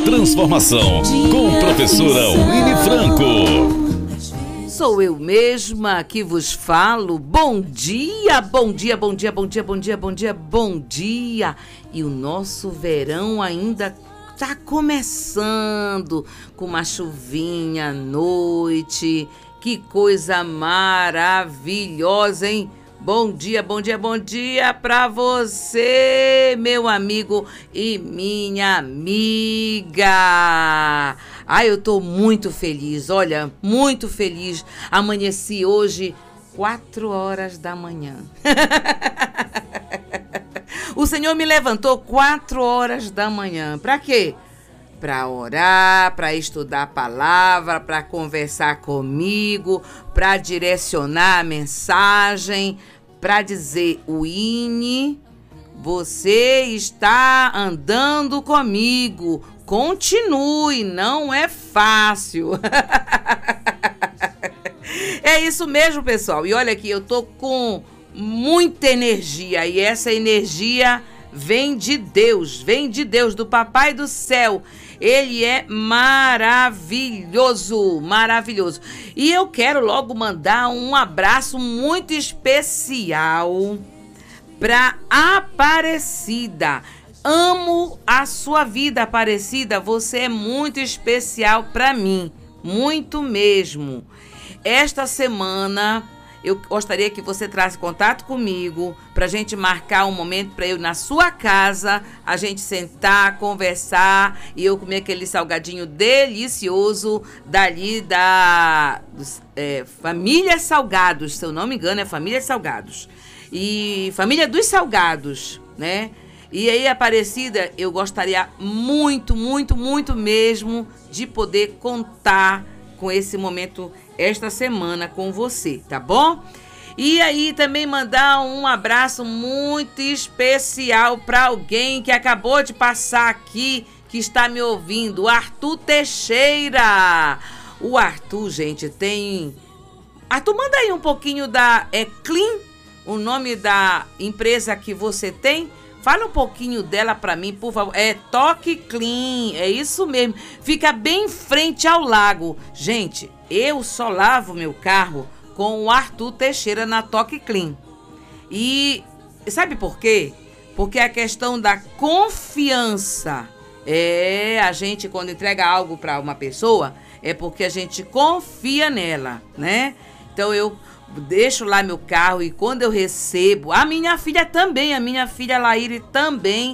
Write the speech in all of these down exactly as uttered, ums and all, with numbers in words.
Transformação com professora Winnie Franco. Sou eu mesma que vos falo. Bom dia, bom dia, bom dia, bom dia, bom dia, bom dia, bom dia. E o nosso verão ainda tá começando com uma chuvinha à noite. Que coisa maravilhosa, hein? Bom dia, bom dia, bom dia pra você, meu amigo e minha amiga. Ai, eu tô muito feliz, olha, muito feliz. Amanheci hoje, quatro horas da manhã. O Senhor me levantou quatro horas da manhã. Pra quê? Para orar, para estudar a palavra, para conversar comigo, para direcionar a mensagem, para dizer: Winnie, você está andando comigo, continue, não é fácil. É isso mesmo, pessoal. E olha aqui, eu tô com muita energia e essa energia vem de Deus, vem de Deus, do Papai do Céu. Ele é maravilhoso, maravilhoso. E eu quero logo mandar um abraço muito especial para Aparecida. Amo a sua vida, Aparecida. Você é muito especial para mim, muito mesmo. Esta semana eu gostaria que você trasse contato comigo para a gente marcar um momento para eu ir na sua casa, a gente sentar, conversar e eu comer aquele salgadinho delicioso dali da é, Família Salgados, se eu não me engano é Família Salgados. E Família dos Salgados, né? E aí, Aparecida, eu gostaria muito, muito, muito mesmo de poder contar com esse momento esta semana com você, tá bom? E aí também mandar um abraço muito especial para alguém que acabou de passar aqui, que está me ouvindo, o Arthur Teixeira. O Arthur, gente, tem... Arthur, manda aí um pouquinho da é Clean, o nome da empresa que você tem. Fala um pouquinho dela pra mim, por favor. É Toque Clean, é isso mesmo. Fica bem em frente ao lago. Gente, eu só lavo meu carro com o Arthur Teixeira na Toque Clean. E sabe por quê? Porque a questão da confiança. É, a gente quando entrega algo pra uma pessoa, é porque a gente confia nela, né? Então eu deixo lá meu carro e quando eu recebo, a minha filha também, a minha filha Laíre também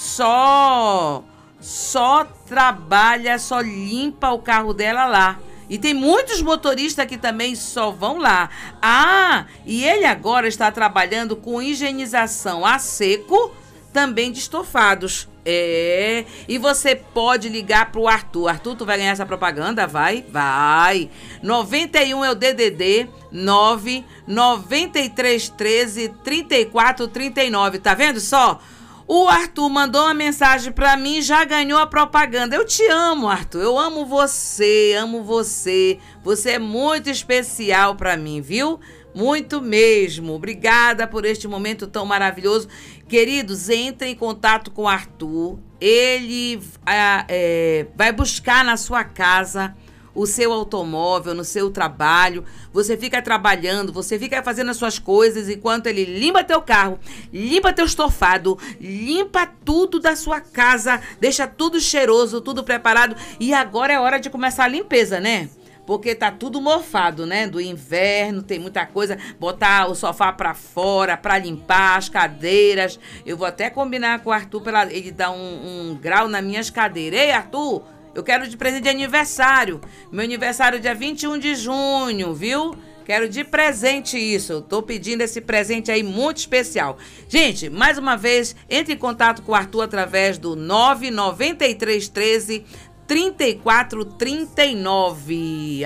só só trabalha, só limpa o carro dela lá. E tem muitos motoristas que também só vão lá. Ah, e ele agora está trabalhando com higienização a seco, também de estofados. É, e você pode ligar pro Arthur. Arthur, tu vai ganhar essa propaganda? Vai? Vai. noventa e um é o D D D nove nove três um três trinta e quatro trinta e nove. Tá vendo só? O Arthur mandou uma mensagem pra mim, já ganhou a propaganda. Eu te amo, Arthur. Eu amo você, amo você. Você é muito especial pra mim, viu? Muito mesmo. Obrigada por este momento tão maravilhoso. Queridos, entrem em contato com o Arthur. Ele é, é, vai buscar na sua casa o seu automóvel, no seu trabalho. Você fica trabalhando, você fica fazendo as suas coisas enquanto ele limpa teu carro, limpa teu estofado, limpa tudo da sua casa, deixa tudo cheiroso, tudo preparado. E agora é hora de começar a limpeza, né? Porque tá tudo mofado, né? Do inverno, tem muita coisa. Botar o sofá pra fora, pra limpar as cadeiras. Eu vou até combinar com o Arthur para ele dar um, um grau nas minhas cadeiras. Ei, Arthur, eu quero de presente de aniversário. Meu aniversário é dia vinte e um de junho, viu? Quero de presente isso. Eu tô pedindo esse presente aí muito especial. Gente, mais uma vez, entre em contato com o Arthur através do nove nove três um três trinta e quatro trinta e nove.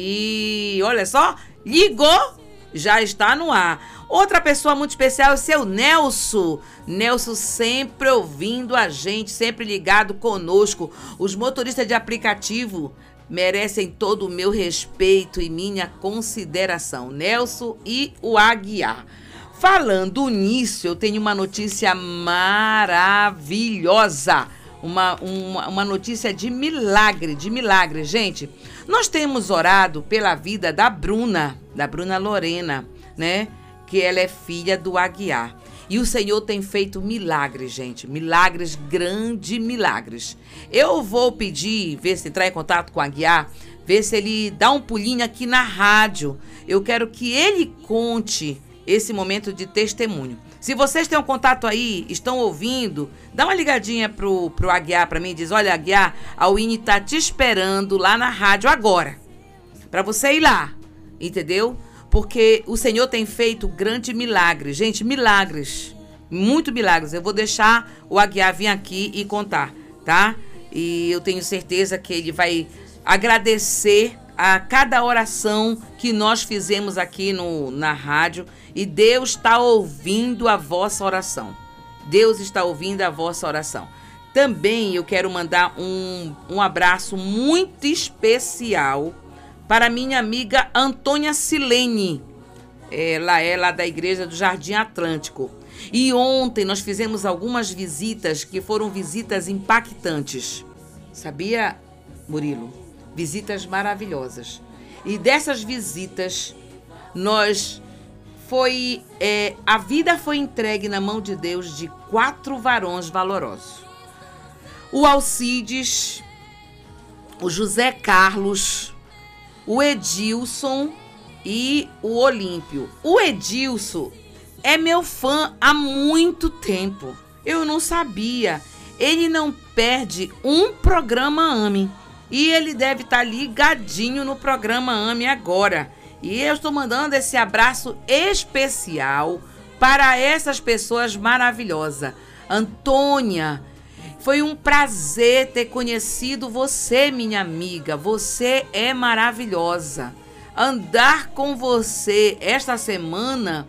Aí, olha só, ligou, já está no ar. Outra pessoa muito especial é o seu Nelson. Nelson sempre ouvindo a gente, sempre ligado conosco. Os motoristas de aplicativo merecem todo o meu respeito e minha consideração. Nelson e o Aguiar. Falando nisso, eu tenho uma notícia maravilhosa. uma, uma, uma notícia de milagre, de milagre. Gente, nós temos orado pela vida da Bruna, da Bruna Lorena, né? Que ela é filha do Aguiar. E o Senhor tem feito milagres, gente. Milagres, grandes milagres. Eu vou pedir, ver se entrar em contato com o Aguiar, ver se ele dá um pulinho aqui na rádio. Eu quero que ele conte esse momento de testemunho. Se vocês têm um contato aí, estão ouvindo, dá uma ligadinha pro, pro Aguiar para mim e diz, olha, Aguiar, a Winnie tá te esperando lá na rádio agora. Para você ir lá, entendeu? Porque o Senhor tem feito grande milagre. Gente, milagres. Muito milagres. Eu vou deixar o Aguiar vir aqui e contar, tá? E eu tenho certeza que ele vai agradecer a cada oração que nós fizemos aqui no, na rádio. E Deus está ouvindo a vossa oração. Deus está ouvindo a vossa oração. Também eu quero mandar um, um abraço muito especial para minha amiga Antônia Silene. Ela é lá da Igreja do Jardim Atlântico. E ontem nós fizemos algumas visitas que foram visitas impactantes. Sabia, Murilo? Visitas maravilhosas. E dessas visitas, nós foi... É, a vida foi entregue na mão de Deus de quatro varões valorosos. O Alcides, o José Carlos, o Edilson e o Olímpio. O Edilson é meu fã há muito tempo. Eu não sabia. Ele não perde um programa AME. E ele deve estar ligadinho no programa AME agora. E eu estou mandando esse abraço especial para essas pessoas maravilhosas. Antônia, foi um prazer ter conhecido você, minha amiga. Você é maravilhosa. Andar com você esta semana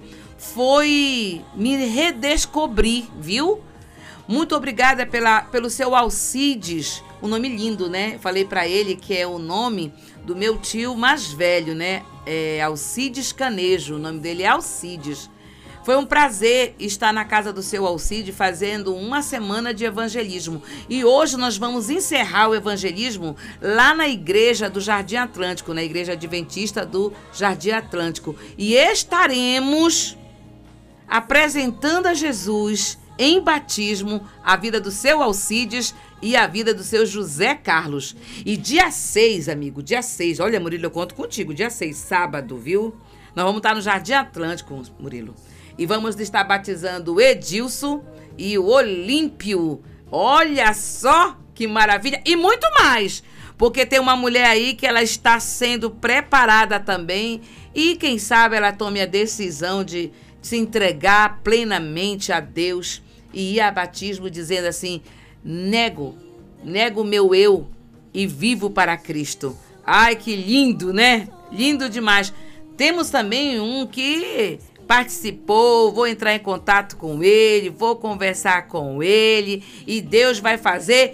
foi me redescobrir, viu? Muito obrigada pela, pelo seu Alcides. Um nome lindo, né? Falei para ele que é o nome do meu tio mais velho, né? É Alcides Canejo. O nome dele é Alcides. Foi um prazer estar na casa do seu Alcide fazendo uma semana de evangelismo. E hoje nós vamos encerrar o evangelismo lá na igreja do Jardim Atlântico, na igreja adventista do Jardim Atlântico. E estaremos apresentando a Jesus em batismo a vida do seu Alcides e a vida do seu José Carlos. E dia seis, amigo, dia seis, olha, Murilo, eu conto contigo, dia seis, sábado, viu? Nós vamos estar no Jardim Atlântico, Murilo. E vamos estar batizando o Edilson e o Olímpio. Olha só que maravilha. E muito mais, porque tem uma mulher aí que ela está sendo preparada também. E quem sabe ela tome a decisão de se entregar plenamente a Deus e ir a batismo dizendo assim, nego, nego o meu eu e vivo para Cristo. Ai, que lindo, né? Lindo demais. Temos também um que participou, vou entrar em contato com ele, vou conversar com ele e Deus vai fazer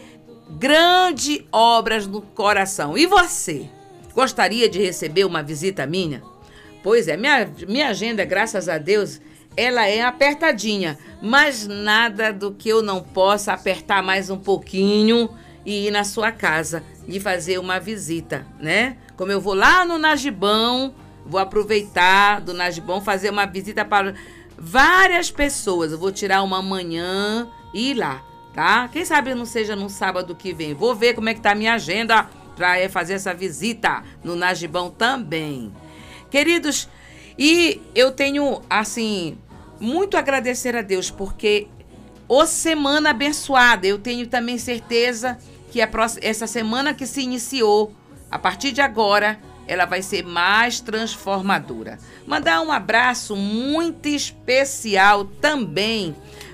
grandes obras no coração. E você? Gostaria de receber uma visita minha? Pois é, minha, minha agenda, graças a Deus, ela é apertadinha, mas nada do que eu não possa apertar mais um pouquinho e ir na sua casa e fazer uma visita, né? Como eu vou lá no Najibão, vou aproveitar do Najibão, fazer uma visita para várias pessoas. Eu vou tirar uma manhã e ir lá, tá? Quem sabe não seja no sábado que vem. Vou ver como é que tá a minha agenda para fazer essa visita no Najibão também. Queridos, e eu tenho, assim, muito a agradecer a Deus, porque o Semana Abençoada, eu tenho também certeza que a próxima, essa semana que se iniciou, a partir de agora, ela vai ser mais transformadora. Mandar um abraço muito especial também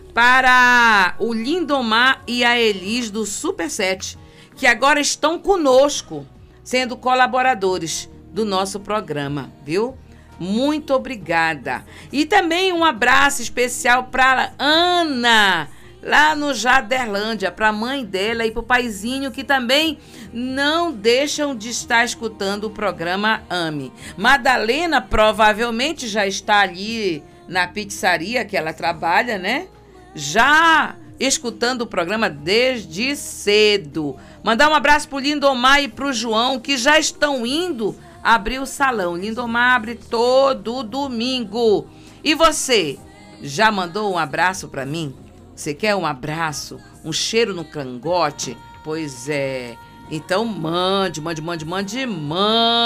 para o Lindomar e a Elis do Super sete, que agora estão conosco, sendo colaboradores do nosso programa, viu? Muito obrigada. E também um abraço especial para Ana, lá no Jaderlândia, para a mãe dela e para o paizinho, que também não deixam de estar escutando o programa AME. Madalena provavelmente já está ali na pizzaria que ela trabalha, né? Já escutando o programa desde cedo. Mandar um abraço pro Lindomar e pro João, que já estão indo abrir o salão. Lindomar abre todo domingo. E você, já mandou um abraço para mim? Você quer um abraço, um cheiro no cangote? Pois é. Então mande, mande, mande, mande, mande.